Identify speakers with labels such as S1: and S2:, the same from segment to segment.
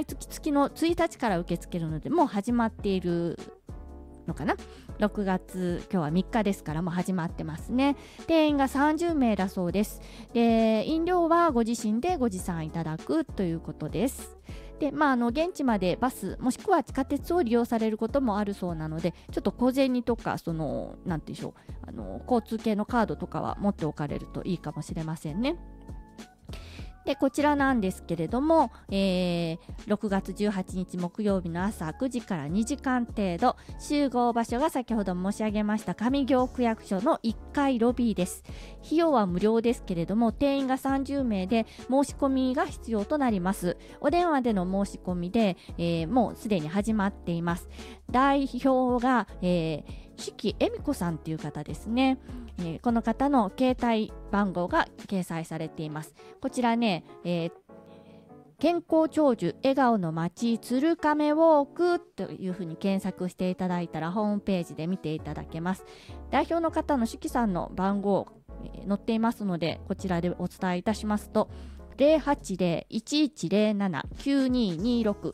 S1: 付付きの1日から受け付けるので、もう始まっているのかな。6月今日は3日ですから、もう始まってますね。定員が30名だそうです。で、飲料はご自身でご持参いただくということです。で、現地までバスもしくは地下鉄を利用されることもあるそうなので、ちょっと小銭とかなんていうんでしょう、交通系のカードとかは持っておかれるといいかもしれませんね。で、こちらなんですけれども、6月18日木曜日の朝9時から2時間程度、集合場所が先ほど申し上げました上京区役所の1階ロビーです。費用は無料ですけれども、定員が30名で申し込みが必要となります。お電話での申し込みで、もうすでに始まっています。代表が、四季恵美子さんという方ですね。この方の携帯番号が掲載されています。こちらね、健康長寿笑顔の街鶴亀ウォークというふうに検索していただいたらホームページで見ていただけます。代表の方の四季さんの番号、載っていますので、こちらでお伝えいたしますと、080-1107-9226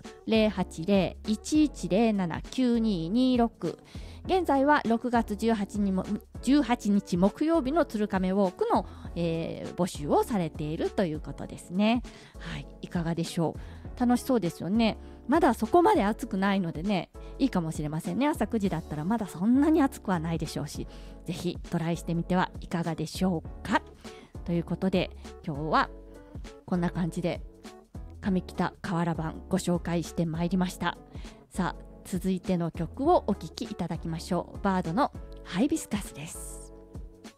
S1: 080-1107-9226。現在は6月18日木曜日の鶴亀ウォークの、募集をされているということですね。はい、いかがでしょう。楽しそうですよね。まだそこまで暑くないのでね、いいかもしれませんね。朝9時だったらまだそんなに暑くはないでしょうし、ぜひトライしてみてはいかがでしょうか。ということで、今日はこんな感じで上北河原版ご紹介してまいりました。さあ、続いての曲をお聴きいただきましょう。バードのハイビスカスです。